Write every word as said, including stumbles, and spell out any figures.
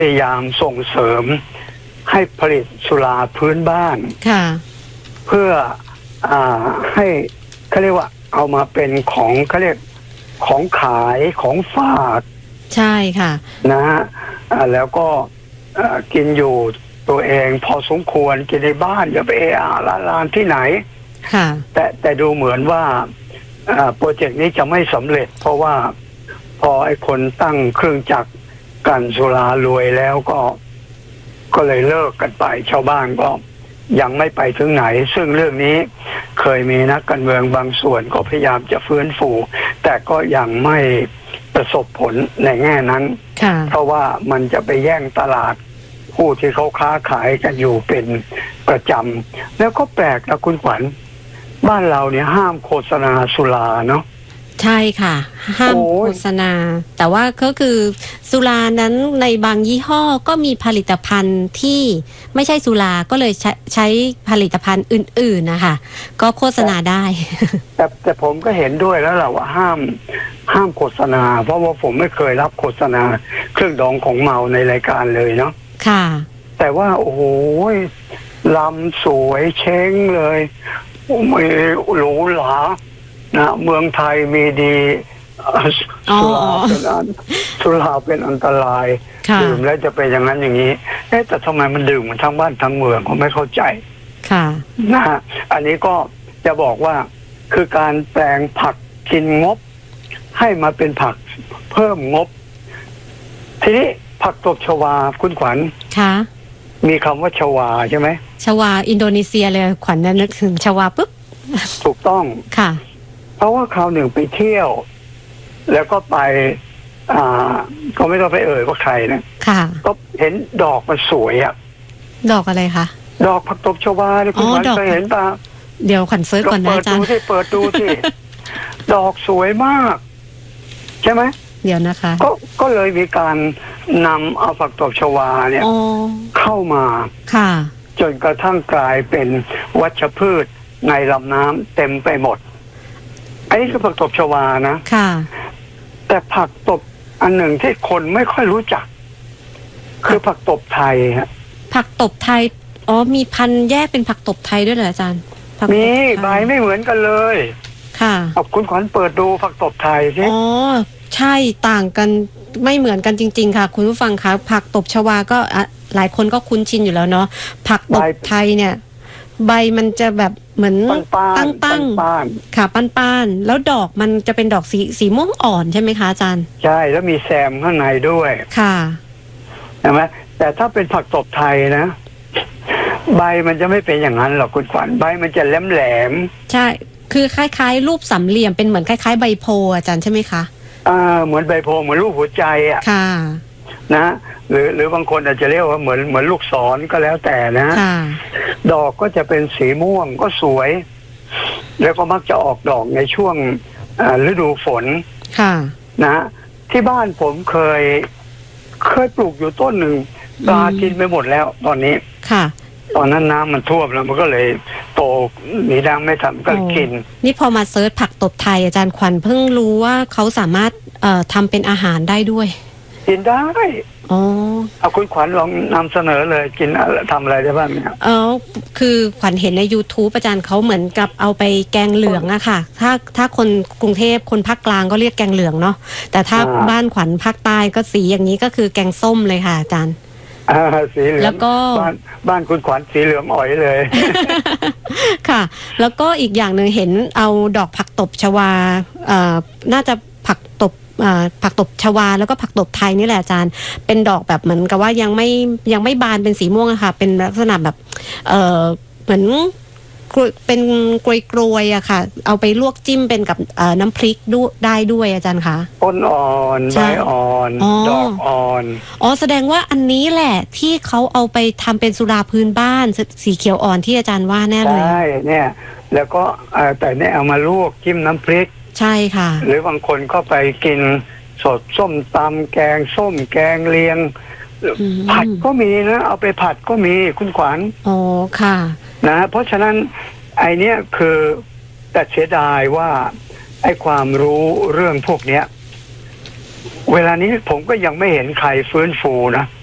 พยายามส่งเสริมให้ผลิตสุราพื้นบ้านค่ะเพื่ออ่าให้เขาเรียกว่าเอามาเป็นของเขาเรียกของขายของฝากใช่ค่ะนะฮะแล้วก็กินอยู่ตัวเองพอสมควรกินในบ้านอย่าไปเออาร้านร้านที่ไหนค่ะแต่แต่ดูเหมือนว่าโปรเจกต์นี้จะไม่สำเร็จเพราะว่าพอไอ้คนตั้งเครื่องจักรกันสุรารวยแล้วก็ก็เลยเลิกกันไปชาวบ้านก็ยังไม่ไปถึงไหนซึ่งเรื่องนี้เคยมีนักการเมืองบางส่วนก็พยายามจะฟื้นฟูแต่ก็ยังไม่ประสบผลในแง่นั้นเพราะว่ามันจะไปแย่งตลาดผู้ที่เขาค้าขายกันอยู่เป็นประจำแล้วก็แปลกนะคุณขวัญบ้านเราเนี่ยห้ามโฆษณาสุราเนาะใช่ค่ะห้ามโฆษณาแต่ว่าก็คือสุรานั้นในบางยี่ห้อก็มีผลิตภัณฑ์ที่ไม่ใช่สุราก็เลยใช้ใช้ผลิตภัณฑ์อื่นๆนะคะก็โฆษณาได้แต่แต่ผมก็เห็นด้วยแล้วแหละว่าห้ามห้ามโฆษณาเพราะว่าผมไม่เคยรับโฆษณาเครื่องดองของเมาในรายการเลยเนาะค่ะแต่ว่าโอ้โหลำสวยเช้งเลยไม่หรูหรานะเมืองไทยมีดีสุราเป็นอันสุราเป็นอันตรายดื่มแล้วจะเป็นอย่างนั้นอย่างนี้เอ๊ะแต่ทำไมมันดื่มมันทั้งบ้านทั้งเมืองผมไม่เข้าใจค่ะนะฮะอันนี้ก็จะบอกว่าคือการแปลงผักกินงบให้มาเป็นผักเพิ่มงบทีนี้ผักตบชวาคุณขวัญค่ะมีคำว่าชวาใช่ไหมชวาอินโดนีเซียเลยขวัญนึกถึงชวาปุ๊บถูกต้องค่ะเพราะว่าคราวหนึ่งไปเที่ยวแล้วก็ไปอ่าก็ไม่ต้องไปเอ่ยว่าใครนะค่ะก็เห็นดอกมันสวยอะดอกอะไรคะดอกผักตบชวาเนี่ยคุณขวัญเคยเห็นปะเดี๋ยวขวัญเซิร์ชก่อนนะอาจารย์เปิดดูสิเปิดดูสิดอกสวยมากใช่ไหมเดี๋ยวนะคะก็ก็เลยมีการนำเอาผักตบชวาเนี่ยเข้ามาค่ะจนกระทั่งกลายเป็นวัชพืชในลำน้ำเต็มไปหมดอันนี้คือผักตบชวานะค่ะแต่ผักตบอันหนึ่งที่คนไม่ค่อยรู้จักคือผักตบไทยฮะผักตบไทยอ๋อมีพันธุ์แยกเป็นผักตบไทยด้วยเหรออาจารย์มีใบไม่เหมือนกันเลยค่ะขอบคุณขวัญเปิดดูผักตบไทยสิอ๋อใช่ต่างกันไม่เหมือนกันจริงๆค่ะคุณผู้ฟังคะผักตบชวาก็หลายคนก็คุ้นชินอยู่แล้วเนาะผักตบไทยเนี่ยใบมันจะแบบเหมือนตั้งตั้งค่ะป้านๆแล้วดอกมันจะเป็นดอกสีสีม่วงอ่อนใช่ไหมคะอาจารย์ใช่แล้วมีแซมข้างในด้วยค่ะใช่ไหมแต่ถ้าเป็นผักตบไทยนะใบมันจะไม่เป็นอย่างนั้นหรอกคุณขวัญใบมันจะแหลมแหลมใช่คือคล้ายๆรูปสามเหลี่ยมเป็นเหมือนคล้ายๆใบโพอาจารย์ใช่ไหมคะอ่าเหมือนใบโพเหมือนรูปหัวใจอ่ะค่ะนะหรือหรือบางคนอาจจะเรียกว่าเหมือนเหมือนลูกศรก็แล้วแต่นะดอกก็จะเป็นสีม่วงก็สวยแล้วก็มักจะออกดอกในช่วงฤดูฝนค่ะนะที่บ้านผมเคยเคยปลูกอยู่ต้นหนึ่งปลากินไปหมดแล้วตอนนี้ค่ะตอนนั้นน้ำมันท่วมแล้วมันก็เลยโตหนีน้ำไม่ทันก็กินนี่พอมาเซิร์ชผักตบไทยอาจารย์ขวัญเพิ่งรู้ว่าเขาสามารถเอ่อทำเป็นอาหารได้ด้วยกินได้อ๋อเอาคุณขวัญลองนำเสนอเลยกินทำอะไรได้บ้างเนี่ยเออคือขวัญเห็นใน YouTube อาจารย์เขาเหมือนกับเอาไปแกงเหลืองอะค่ะถ้าถ้าคนกรุงเทพคนภาคกลางก็เรียกแกงเหลืองเนาะแต่ถ้าบ้านขวัญภาคใต้ก็สีอย่างนี้ก็คือแกงส้มเลยค่ะอาจารย์อ่าสีเหลืองแล้วก็บ้านบ้านคุณขวัญสีเหลืองอ่อยเลยค่ะแล้วก็อีกอย่างหนึ่งเห็นเอาดอกผักตบชวาเอ่อน่าจะผักตบผักตบชวาแล้วก็ผักตบไทยนี่แหละอาจารย์เป็นดอกแบบเหมือนกับว่ายังไม่ยังไม่บานเป็นสีม่วงอะค่ะเป็นลักษณะแบบเออเหมือนเป็นกรวยกรวยอะค่ะเอาไปลวกจิ้มเป็นกับน้ำพริกได้ด้วยอาจารย์คะต้นอ่อนใบอ่อนดอกอ่อนอ๋อแสดงว่าอันนี้แหละที่เขาเอาไปทำเป็นสุราพื้นบ้านสีเขียวอ่อนที่อาจารย์ว่าแน่เลยใช่เนี่ยแล้วก็แต่เนี่ยเอามาลวกจิ้มน้ำพริกใช่ค่ะหรือบางคนก็ไปกินสดส้มตำแกงส้มแกงเลียงผัดก็มีนะเอาไปผัดก็มีคุณขวัญอ๋อค่ะนะเพราะฉะนั้นไอเนี้ยคือแต่เสียดายว่าไอความรู้เรื่องพวกเนี้ยเวลานี้ผมก็ยังไม่เห็นใครฟื้นฟูนะ